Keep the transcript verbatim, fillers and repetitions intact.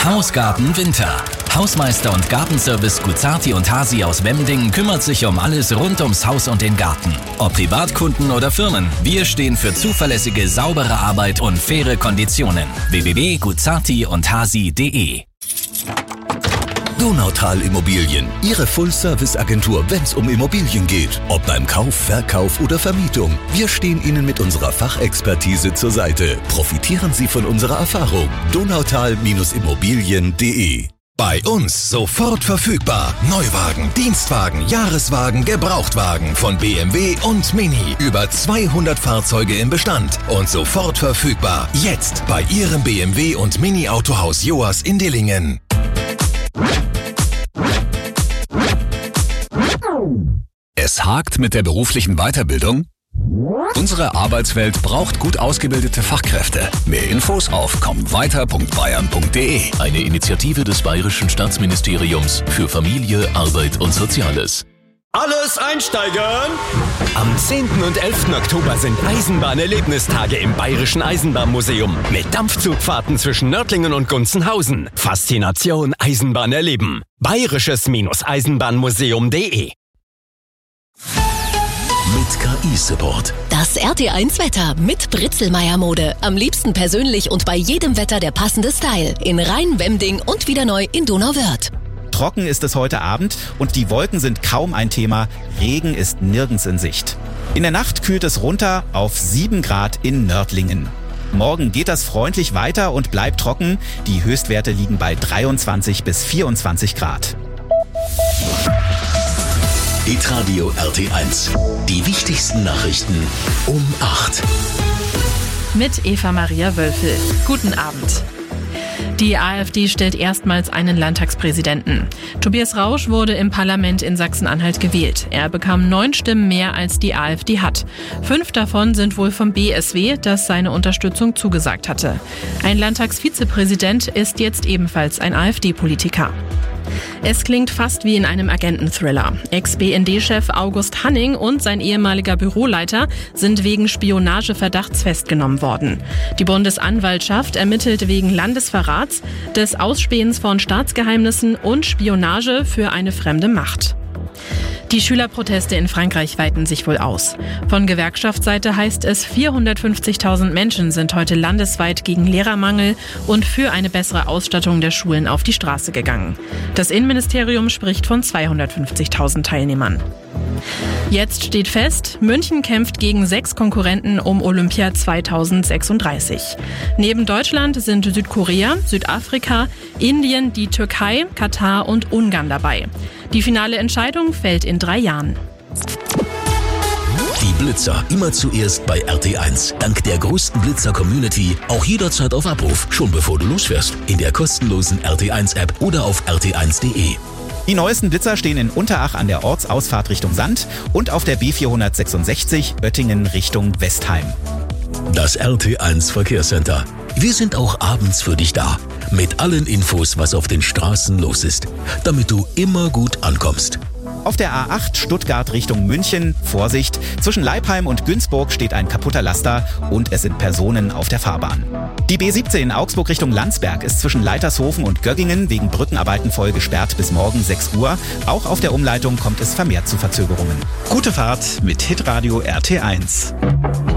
Hausgarten Winter. Hausmeister und Gartenservice Guzzarti und Hasi aus Wemdingen kümmert sich um alles rund ums Haus und den Garten. Ob Privatkunden oder Firmen, wir stehen für zuverlässige, saubere Arbeit und faire Konditionen. w w w punkt guzzarti und hasi punkt de Donautal Immobilien, Ihre Full-Service-Agentur, wenn es um Immobilien geht. Ob beim Kauf, Verkauf oder Vermietung. Wir stehen Ihnen mit unserer Fachexpertise zur Seite. Profitieren Sie von unserer Erfahrung. donautal Immobilien punkt de Bei uns sofort verfügbar. Neuwagen, Dienstwagen, Jahreswagen, Gebrauchtwagen von B M W und Mini. Über zweihundert Fahrzeuge im Bestand und sofort verfügbar. Jetzt bei Ihrem B M W und Mini Autohaus Joas in Dillingen. Es hakt mit der beruflichen Weiterbildung? Unsere Arbeitswelt braucht gut ausgebildete Fachkräfte. Mehr Infos auf komm weiter punkt bayern punkt de. Eine Initiative des Bayerischen Staatsministeriums für Familie, Arbeit und Soziales. Alles einsteigen! Am zehnten und elften Oktober sind Eisenbahnerlebnistage im Bayerischen Eisenbahnmuseum mit Dampfzugfahrten zwischen Nördlingen und Gunzenhausen. Faszination Eisenbahn erleben. bayerisches Eisenbahnmuseum punkt de Mit K I-Support. Das R T eins Wetter mit Britzelmeier Mode. Am liebsten persönlich und bei jedem Wetter der passende Style. In Rhein, Wemding und wieder neu in Donauwörth. Trocken ist es heute Abend und die Wolken sind kaum ein Thema. Regen ist nirgends in Sicht. In der Nacht kühlt es runter auf sieben Grad in Nördlingen. Morgen geht das freundlich weiter und bleibt trocken. Die Höchstwerte liegen bei dreiundzwanzig bis vierundzwanzig Grad. Hitradio R T eins. Die wichtigsten Nachrichten um acht. Mit Eva Maria Wölfel. Guten Abend. Die AfD stellt erstmals einen Landtagspräsidenten. Tobias Rausch wurde im Parlament in Sachsen-Anhalt gewählt. Er bekam neun Stimmen mehr, als die AfD hat. Fünf davon sind wohl vom B S W, das seine Unterstützung zugesagt hatte. Ein Landtagsvizepräsident ist jetzt ebenfalls ein AfD-Politiker. Es klingt fast wie in einem Agenten-Thriller. Ex-B N D-Chef August Hanning und sein ehemaliger Büroleiter sind wegen Spionageverdachts festgenommen worden. Die Bundesanwaltschaft ermittelt wegen Landesverrats, des Ausspähens von Staatsgeheimnissen und Spionage für eine fremde Macht. Die Schülerproteste in Frankreich weiten sich wohl aus. Von Gewerkschaftsseite heißt es, vierhundertfünfzigtausend Menschen sind heute landesweit gegen Lehrermangel und für eine bessere Ausstattung der Schulen auf die Straße gegangen. Das Innenministerium spricht von zweihundertfünfzigtausend Teilnehmern. Jetzt steht fest, München kämpft gegen sechs Konkurrenten um Olympia zweitausendsechsunddreißig. Neben Deutschland sind Südkorea, Südafrika, Indien, die Türkei, Katar und Ungarn dabei. Die finale Entscheidung fällt in drei Jahren. Die Blitzer immer zuerst bei R T eins. Dank der größten Blitzer-Community auch jederzeit auf Abruf, schon bevor du losfährst. In der kostenlosen R T eins App oder auf r t eins punkt de. Die neuesten Blitzer stehen in Unterach an der Ortsausfahrt Richtung Sand und auf der B vierhundertsechsundsechzig Oettingen Richtung Westheim. Das R T eins Verkehrscenter. Wir sind auch abends für dich da. Mit allen Infos, was auf den Straßen los ist. Damit du immer gut ankommst. Auf der A acht Stuttgart Richtung München, Vorsicht, zwischen Leipheim und Günzburg steht ein kaputter Laster und es sind Personen auf der Fahrbahn. Die B siebzehn Augsburg Richtung Landsberg ist zwischen Leitershofen und Göggingen wegen Brückenarbeiten voll gesperrt bis morgen sechs Uhr. Auch auf der Umleitung kommt es vermehrt zu Verzögerungen. Gute Fahrt mit Hitradio R T eins.